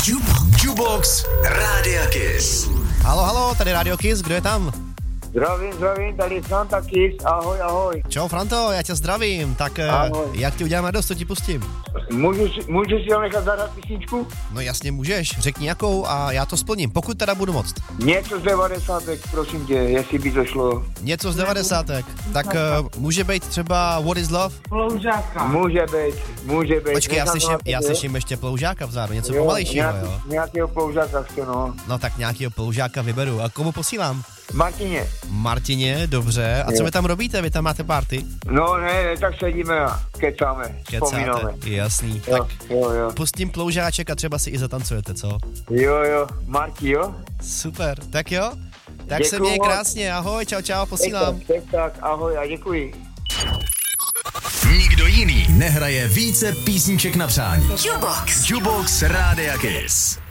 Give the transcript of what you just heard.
Jubox Rádia Kiss. Halo, tady Radio Kiss, kdo je tam? Zdravím, tady Franta Kiss, ahoj. Čau Franto, já tě zdravím, tak jak ti uděláme dost, co ti pustím? Můžu si tam nechat zahrát písničku? No jasně můžeš, řekni jakou a já to splním, pokud teda budu moct. Něco z 90, prosím tě, jestli by to šlo. Něco z 90, tak může být třeba What is Love? Ploužáka. Může být. Počkej, já slyším ještě Ploužáka vzadu, něco pomalejšího, jo? Nějakého Ploužáka chci, no. No tak nějakého Ploužáka vyberu, a komu posílám? Martině, dobře. A co vy tam robíte? Vy tam máte party? No ne, tak sedíme a kecáme, vzpomínáme. Jasný. Jo, tak jo. pustím Ploužáček a třeba si i zatancujete, co? Jo, Marti, jo? Super, tak jo? Tak děkuju se měj krásně, ahoj, čau, posílám. Tak, ahoj a děkuji. Nikdo jiný nehraje více písniček na přání. Jubox Rádia Kiss.